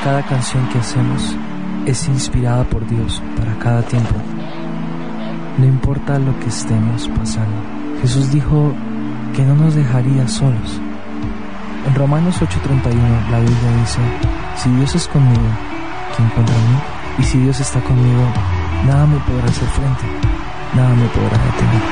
cada canción que hacemos es inspirada por Dios para cada tiempo. No importa lo que estemos pasando. Jesús dijo que no nos dejaría solos. En Romanos 8:31 la Biblia dice: si Dios es conmigo, ¿quién contra mí? Y si Dios está conmigo, nada me podrá hacer frente, nada me podrá detener.